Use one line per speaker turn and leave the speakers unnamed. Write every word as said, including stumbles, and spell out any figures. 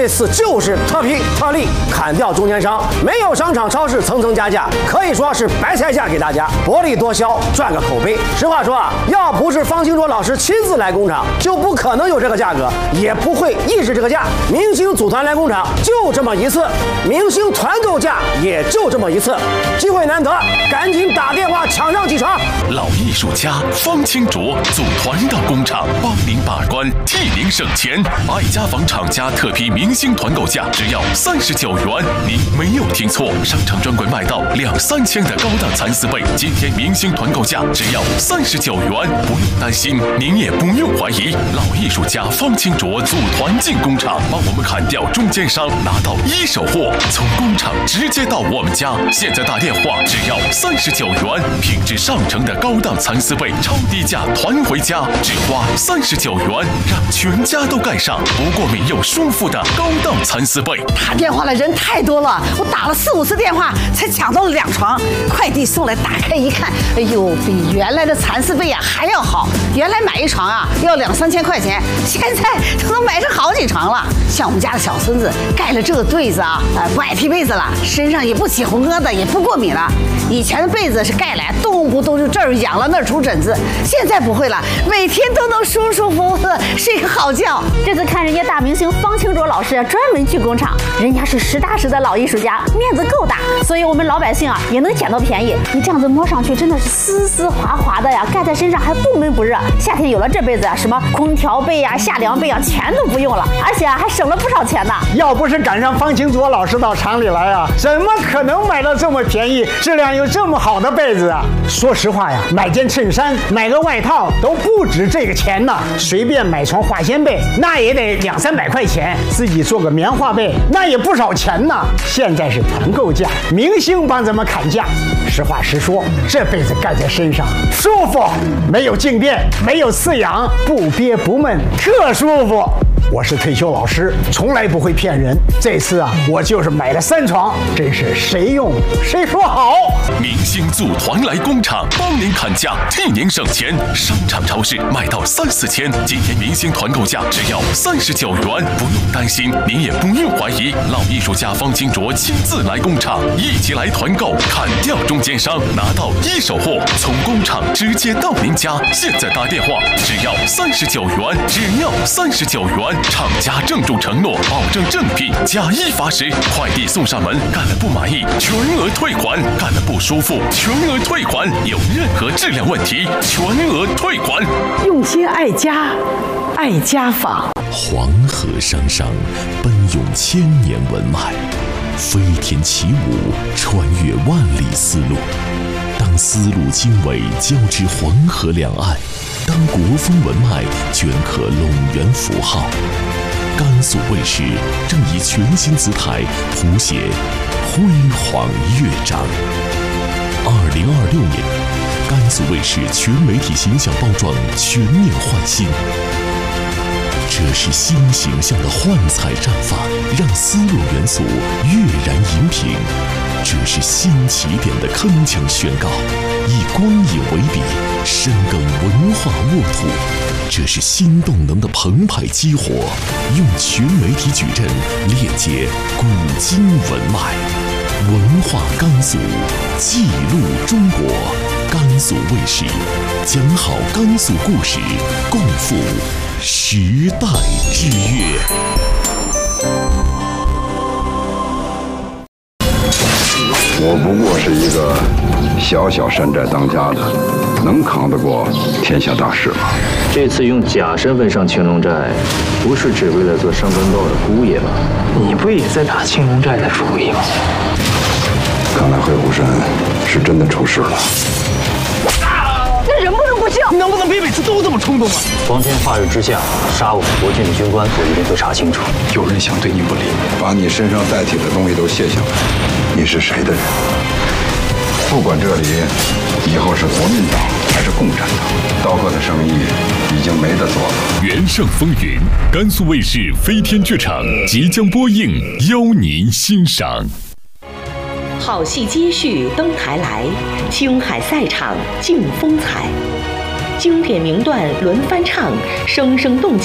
这次就是特批特例，砍掉中间商，没有商场超市层层加价，可以说是白菜价给大家，薄利多销，赚个口碑。实话说啊，要不是方清卓老师亲自来工厂，就不可能有这个价格，也不会议事这个价。明星组团来工厂就这么一次，明星团购价也就这么一次，机会难得，赶紧打电话抢上几床。
老艺术家方清卓组团到工厂，帮您把关，替您省钱。爱家纺厂家特批明星团购价只要三十九元，您没有听错，商场专柜卖到两三千的高档蚕丝被，今天明星团购价只要三十九元，不用担心，您也不用怀疑，老艺术家方清卓组团进工厂，帮我们砍掉中间商，拿到一手货，从工厂直接到我们家。现在打电话只要三十九元，品质上乘的高档蚕丝被，超低价团回家，只花三十九元，让全家都盖上不过敏又舒服的高档蚕丝被。
打电话的人太多了，我打了四五次电话才抢到了两床，快递送来，打开一看，哎呦，比原来的蚕丝被呀还要好。原来买一床啊要两三千块钱，现在都能买上好几床了。像我们家的小孙子盖了这个被子啊，呃，不爱踢被子了，身上也不起红疙瘩，也不过敏了。以前的被子是盖来动不动就这儿痒了那儿出疹子，现在不会了，每天都能舒舒服服的睡个好觉。
这次看人家大明星方清卓老师专门去工厂，人家是实打实的老艺术家，面子够大，所以我们老百姓啊也能捡到便宜。你这样子摸上去真的是丝丝滑滑的呀，盖在身上还不闷不热。夏天有了这被子啊，什么空调被呀、夏凉被啊，全都不用了，而且啊还省了不少钱呢。
要不是赶上方清卓老师到厂里来啊，怎么可能买到这么便宜、质量又这么好的被子啊？说实话呀，买件衬衫、买个外套都不止这个钱呢。随便买床化纤被，那也得两三百块钱；自己做个棉花被，那也不少钱呢。现在是团购价，明星帮咱们砍价。实话实说，这被子盖在身上舒服，没有静电，没有刺痒，不憋不闷，特舒服。我是退休老师，从来不会骗人。这次啊，我就是买了三床，真是谁用谁说好。
明星组团来工厂，帮您砍价，替您省钱。商场超市卖到三四千，今天明星团购价只要三十九元，不用担心，您也不用怀疑。老艺术家方清卓亲自来工厂，一起来团购，砍掉中间商，拿到一手货，从工厂直接到您家。现在打电话只要三十九元，只要三十九元。厂家郑重承诺，保证正品，假一罚十。快递送上门，干了不满意，全额退款；干了不舒服，全额退款。有任何质量问题，全额退款。
用心爱家，爱家纺。
黄河商商，奔涌千年文脉，飞天起舞，穿越万里丝路。当丝路经纬交织黄河两岸，当国风文脉镌刻陇源符号，甘肃卫视正以全新姿态谱写辉煌乐章。二零二六年，甘肃卫视全媒体形象包装全面换新。这是新形象的幻彩绽放，让丝路元素跃然荧屏。这是新起点的铿锵宣告，以光影为笔，深耕文化沃土。这是新动能的澎湃激活，用全媒体矩阵链接古今文脉，文化甘肃，记录中国。甘肃卫视讲好甘肃故事，共赴时代之乐。
我不过是一个小小山寨当家的，能扛得过天下大事吗？
这次用假身份上青龙寨，不是只为了做上官报的姑爷吧？
你不也在打青龙寨的主意吗？
看来会虎山是真的出事了。
那人不能不孝，
你能不能别每次都这么冲动啊？
光天化日之下杀我们国军的军官，我一定会查清楚。
有人想对你不利，
把你身上带体的东西都卸下来。你是谁的人？不管这里以后是国民党还是共产党，刀哥的生意已经没得做了。
原上风云，甘肃卫视飞天剧场即将播映，邀您欣赏。
好戏接续登台来，青海赛场尽风采，经典名段轮翻唱，声声动情。